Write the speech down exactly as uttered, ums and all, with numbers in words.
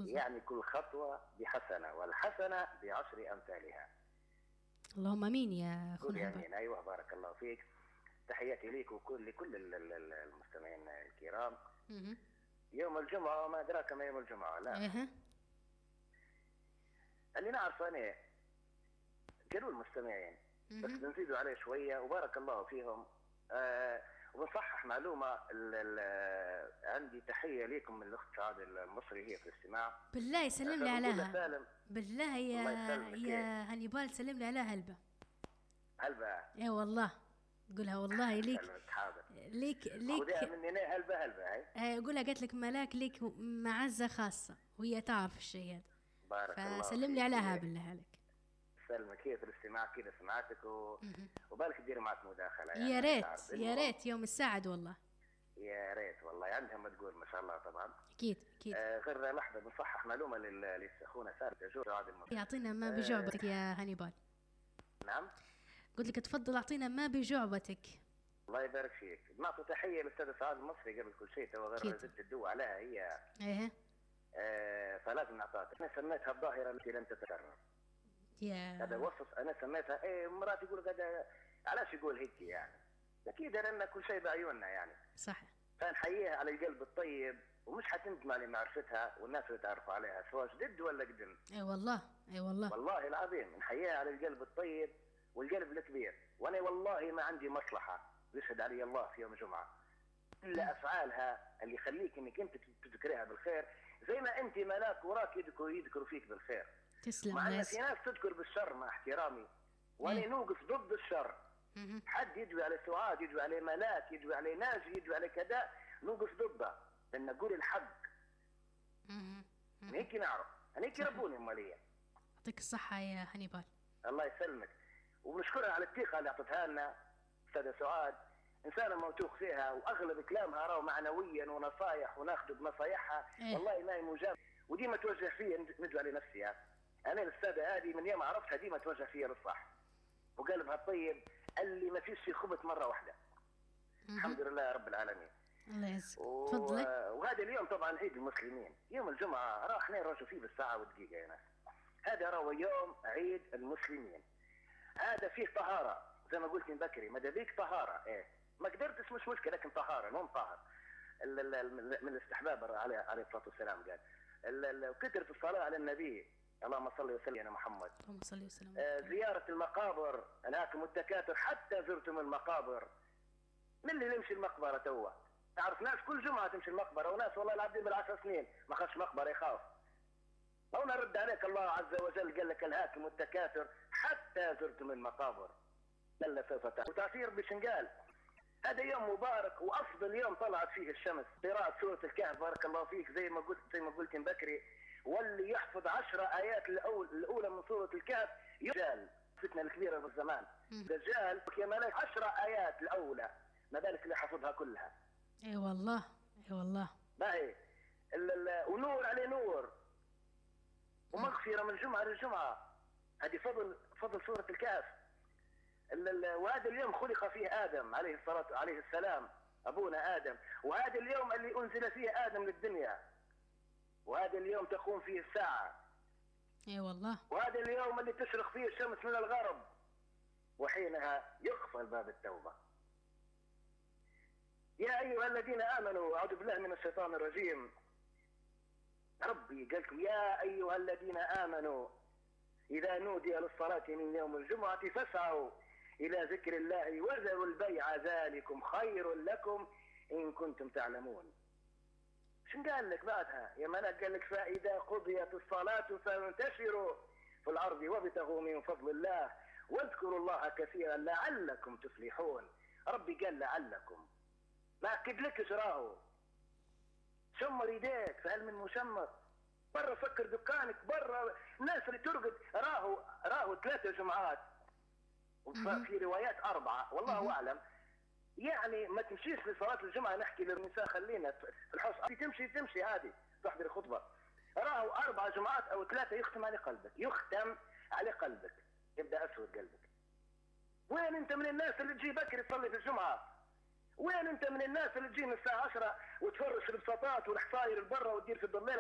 يعني كل خطوة بحسنة والحسنة بعشر أمثالها. اللهم امين يا قول اخونا يا هبه. امين. ايوه بارك الله فيك. تحياتي ليك وكل لكل ال- ال- ال- المستمعين الكرام. اها يوم الجمعة ما أدراك ما يوم الجمعة. لا اها اللي نعرف أنا قالوا المستمعين بس اها بنزيدوا عليه شوية وبارك الله فيهم. آه وبنصحح معلومة ال ال عندي تحية ليكم من الأخت سعاد المصري هي في الاستماع. بالله يسلم لي فبنقول عليها. سالم بالله يا الله يسلمك. يا هانيبال سلم لي عليها هلبة. هلبة. اي والله قولها والله ليك سلمك حاضر. ليك خذيها ليك مني أنا هلبة هلبة هاي. آه، قولها قالت لك ملاك ليك معزة خاصة وهي تعرف الشيء هذا. بارك الله فسلم لي فيك. عليها بالله عليك. سلمك هي في الاستماع كذا سمعتك و... مهم. وبالك تدير معك مداخلة يعني يا ريت تعرف. يا المهم، ريت يوم السعد والله. يا ريت والله عندها ما تقول ما شاء الله طبعا. اكيد اكيد. آه غير لحظة بنصحح معلومة لل- لأخونا سارة جو سعاد المصري. يعطينا ما آه. بجعبتك يا هانيبال. نعم قلت لك تفضل اعطينا ما بجعبتك. الله يبارك فيك. بنعطي تحية للأستاذ سعاد المصري قبل كل شيء تو غير أكيد. زدت الدو عليها هي. ايه آه فلازم نعطيها. أنا سميتها الظاهرة التي لن تتكرر. هذا يا وصف أنا سميتها. إيه مرات يقول هذا علاش يقول هيك يعني. أكيد لأن كل شيء بعيوننا يعني. صح. فنحييها على القلب الطيب ومش حتندم على معرفتها والناس اللي تعرفوا عليها سواء جدد ولا قدم. اي والله اي والله. والله العظيم نحييها على القلب الطيب والقلب الكبير. وانا والله ما عندي مصلحه يشهد علي الله في يوم الجمعه الا افعالها اللي يخليك انك انت تذكريها بالخير زي ما انت ملاك وراك يذكروا يذكروا فيك بالخير. تسلم مع ان ناس. في ناس تذكر بالشر مع احترامي وانا إيه. نوقف ضد الشر. مهم. حد يدوي على سعاد يدوي على ملاك يدوي على ناجي يدوي على كذا نوقف ضده لان نقول الحق. مهم. من هيك نعرف انا هيك ربوني اماليه. يعطيك الصحة يا هانيبال. الله يسلمك. وبنشكرها على الثقه اللي اعطتها لنا استاذه سعاد. انسانه موثوق فيها واغلب كلامها راهو معنويا ونصايح وناخذ بنصايحها. إيه. والله ما هي مجاب وديما توجه فيا ندعو لنفسي. انا الاستاذه هذه من يوم عرفتها ديما توجه فيا للصح وقلبها الطيب اللي ما فيش خبط مره واحده. مهم. الحمد لله يا رب العالمين. الله يعزك. و... تفضلي. وهذا اليوم طبعا عيد المسلمين. يوم الجمعه راه احنا نراجعوا فيه بالساعه والدقيقه يا ناس. هذا راه يوم عيد المسلمين. هذا فيه طهاره زي ما قلت من بكري ماذا بيك طهاره. ايه ما قدرتش مش مشكله لكن طهاره المهم طاهر. ال- ال- ال- من الاستحباب عليه عليه الصلاه والسلام قال ال- ال- كثره الصلاه على النبي اللهم صل وسلم على محمد. اللهم صل وسلم. آه، زياره المقابر الهاكم التكاثر حتى زرتم المقابر. من اللي يمشي المقبره توا تعرف ناس كل جمعه تمشي المقبره وناس والله العظيم بالعشر سنين ما خش مقبره يخاف. او نرد عليك الله عز وجل قال لك الهاكم التكاثر حتى زرتم المقابر الا سوف تعلمون. وتاثير بشنقال هذا يوم مبارك وافضل يوم طلعت فيه الشمس. قراءه سوره الكهف بارك الله فيك زي ما قلت زي ما قلت من بكري. واللي يحفظ عشر ايات الأول الاولى من سوره الكهف يجال فتنه الكبيره في الزمان. دجال يا ملاك عشر ايات الاولى ما بالك اللي حفظها كلها. اي والله اي والله. باهي ال- ال- ونور عليه نور ومغفره من جمعه للجمعه. هذه فضل فضل سوره الكهف. ال- ال- وهذا اليوم خلق فيه ادم عليه الصلاه عليه السلام ابونا ادم. وهذا اليوم اللي انزل فيه ادم للدنيا. وهذا اليوم تقوم فيه الساعه. اي والله. وهذا اليوم اللي تشرق فيه الشمس من الغرب وحينها يقفل باب التوبه. يا ايها الذين امنوا اعوذ بالله من الشيطان الرجيم. ربي قال لكم يا ايها الذين امنوا اذا نودي للصلاه من يوم الجمعه فاسعوا الى ذكر الله وذروا البيع ذلكم خير لكم ان كنتم تعلمون. شن قال لك بعدها يا ملاك؟ قال لك فاذا قضيت الصلاه فانتشروا في الارض وابتغوا من فضل الله واذكروا الله كثيرا لعلكم تفلحون. ربي قال لعلكم ما اكد لكش راهو. شمر يديك فهل من مشمر برا سكر دكانك برا. الناس اللي ترقد راهو راهو ثلاثة جمعات وفي روايات أربعة والله أعلم. يعني ما تمشيش لصلاة الجمعة نحكي للنساء خلينا في الحوش تمشي تمشي عادي تحضر خطبة. راهو أربع جمعات أو ثلاثة يختم على قلبك يختم على قلبك يبدأ أسود قلبك. وين أنت من الناس اللي تجي بكري تصلي في الجمعة؟ وين انت من الناس اللي تجي من الساعه عشرة وتفرش البساطات والحصاير البرة وتدير في الضليله